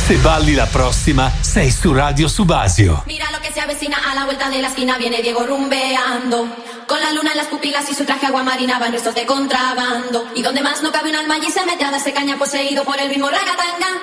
Se balli la prossima, sei su Radio Subasio. Mira lo que se avecina a la vuelta de la esquina, viene Diego rumbeando. Con la luna en las pupilas y su traje aguamarina van restos de contrabando. Y donde más no cabe un alma allí se mete a darse caña, poseído por el ritmo ragatanga.